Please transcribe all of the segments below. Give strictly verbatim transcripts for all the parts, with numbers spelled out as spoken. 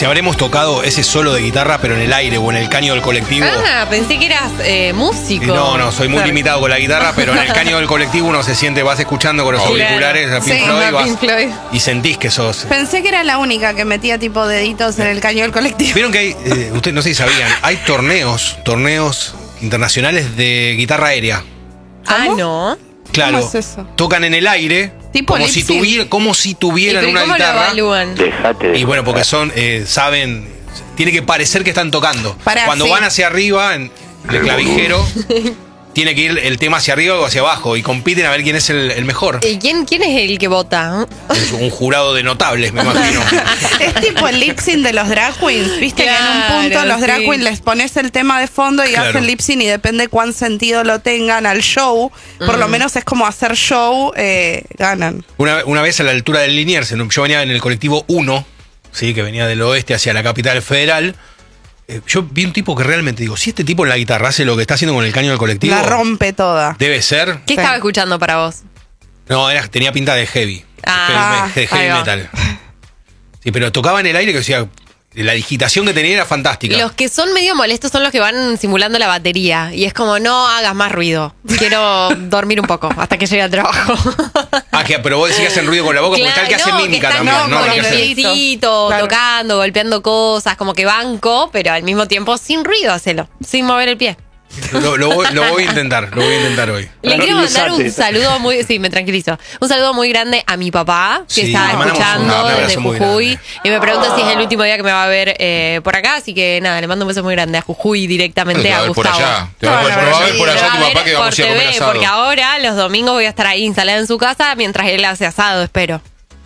si habremos tocado ese solo de guitarra, pero en el aire o en el caño del colectivo. Ah, pensé que eras eh, músico. No, no, soy muy claro. limitado con la guitarra, pero en el caño del colectivo uno se siente, vas escuchando con los claro. auriculares a Pink Sí, Floyd, vas, Pink Floyd y sentís que sos. Pensé que era la única que metía tipo deditos en el caño del colectivo. Vieron que hay, eh, ustedes no sé si sabían, hay torneos, torneos internacionales de guitarra aérea. Ah, no. Claro, ¿Cómo es eso? Tocan en el aire Tipo como si, lip-sync. tuviera, como si tuvieran ¿Y una cómo guitarra. lo evalúan? Dejate de Y bueno, porque joder. son, eh, saben, tiene que parecer que están tocando. Pará, Cuando sí. van hacia arriba, en el clavijero, tiene que ir el tema hacia arriba o hacia abajo. Y compiten a ver quién es el, el mejor. ¿Y quién, quién es el que vota? Es un jurado de notables, me imagino. Es tipo el lip sync de los drag queens. Viste que en Claro, un punto los drag sí. queens les pones el tema de fondo y Claro. hacen lip sync y depende cuán sentido lo tengan al show. Por lo menos es como hacer show, eh, ganan. Una, una vez a la altura del Liniers, en un- yo venía en el colectivo uno, ¿sí? Que venía del oeste hacia la capital federal. Eh, yo vi un tipo que realmente digo, si este tipo en la guitarra hace lo que está haciendo con el caño del colectivo, La rompe toda. debe ser. ¿Qué Sí. estaba escuchando para vos? No, era, tenía pinta de heavy. Ah, heavy, de heavy ahí va. metal. Sí, pero tocaba en el aire que decía, la digitación que tenía era fantástica. Los que son medio molestos son los que van simulando la batería. Y es como, no hagas más ruido. Quiero dormir un poco hasta que llegue al trabajo. Ah, que, pero vos decís que hacen ruido con la boca, porque está el que hace no, mímica que están también, con ¿no? El que el hace- piecito, Claro. tocando, golpeando cosas, como que banco, pero al mismo tiempo sin ruido, hacelo, sin mover el pie. Lo, lo voy, lo voy a intentar, lo voy a intentar hoy. Le quiero mandar un Tranquilízate. saludo muy, sí, me tranquilizo. Un saludo muy grande a mi papá, que Sí, está le mandamos un escuchando abrazo desde muy Jujuy. grande. Y me pregunta si es el último día que me va a ver eh, por acá. Así que nada, le mando un beso muy grande a Jujuy directamente, Te va a a ver por Gustavo. allá. Te va a ver- Bueno, te va a ver por Me allá va tu a ver papá que vamos a ir a por comer T V, asado. porque ahora los domingos voy a estar ahí instalada en su casa mientras él hace asado, espero.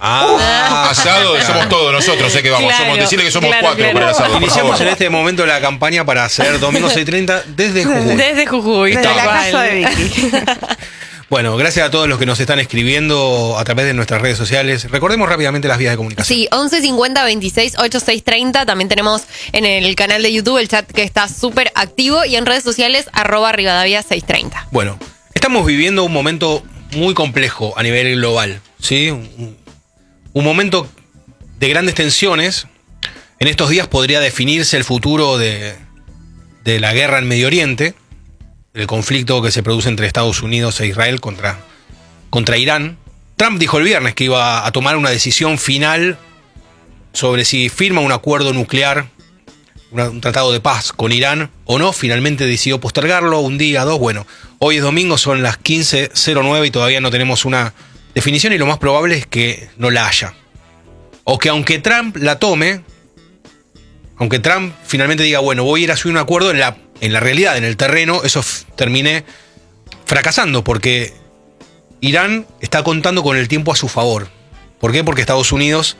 Ah, Asado somos todos nosotros, sé que vamos. Claro, somos, decirle que somos claro, cuatro claro. por el asado. por Iniciamos favor. en este momento la campaña para hacer domingo seis treinta desde Jujuy. Desde Jujuy. Desde tal la cual. casa de Vicky. Bueno, gracias a todos los que nos están escribiendo a través de nuestras redes sociales. Recordemos rápidamente las vías de comunicación. Sí, once cincuenta veintiséis ochenta y seis treinta. También tenemos en el canal de YouTube el chat que está súper activo y en redes sociales arroba Rivadavia seiscientos treinta. Bueno, estamos viviendo un momento muy complejo a nivel global, ¿sí? Un, un momento de grandes tensiones. En estos días podría definirse el futuro de, de la guerra en Medio Oriente, el conflicto que se produce entre Estados Unidos e Israel contra, contra Irán. Trump dijo el viernes que iba a tomar una decisión final sobre si firma un acuerdo nuclear, una- un tratado de paz con Irán o no. Finalmente decidió postergarlo un día, dos. Bueno, hoy es domingo, son las quince cero nueve y todavía no tenemos una definición y lo más probable es que no la haya. O que aunque Trump la tome, aunque Trump finalmente diga, bueno, voy a ir a subir un acuerdo, en la, en la realidad, en el terreno, eso f- termine fracasando, porque Irán está contando con el tiempo a su favor. ¿Por qué? Porque Estados Unidos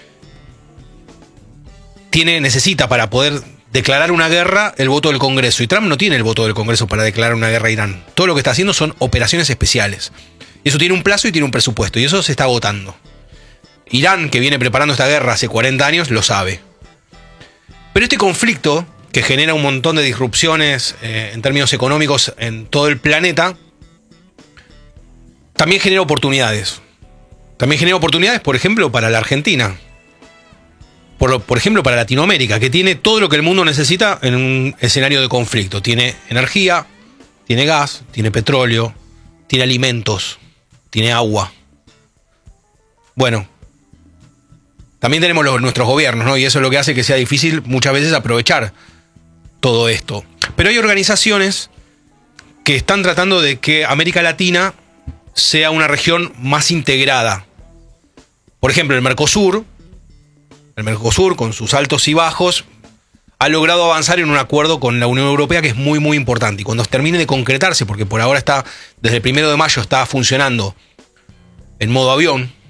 tiene, necesita para poder declarar una guerra el voto del Congreso. Y Trump no tiene el voto del Congreso para declarar una guerra a Irán. Todo lo que está haciendo son operaciones especiales. Y eso tiene un plazo y tiene un presupuesto. Y eso se está agotando. Irán, que viene preparando esta guerra hace cuarenta años, lo sabe. Pero este conflicto, que genera un montón de disrupciones eh, en términos económicos en todo el planeta, también genera oportunidades. También genera oportunidades, por ejemplo, para la Argentina. Por, lo- por ejemplo, para Latinoamérica, que tiene todo lo que el mundo necesita en un escenario de conflicto. Tiene energía, tiene gas, tiene petróleo, tiene alimentos, tiene agua. Bueno, también tenemos los- nuestros gobiernos, ¿no? Y eso es lo que hace que sea difícil muchas veces aprovechar todo esto. Pero hay organizaciones que están tratando de que América Latina sea una región más integrada. Por ejemplo, el Mercosur, el Mercosur con sus altos y bajos, ha logrado avanzar en un acuerdo con la Unión Europea que es muy muy importante. Y cuando termine de concretarse, porque por ahora está, desde el primero de mayo está funcionando en modo avión,